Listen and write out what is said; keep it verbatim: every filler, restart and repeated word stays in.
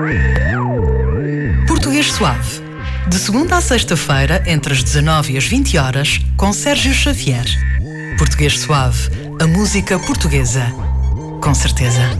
Português Suave. De segunda a sexta-feira, entre as dezanove e as vinte horas, com Sérgio Xavier. Português Suave. A música portuguesa. Com certeza.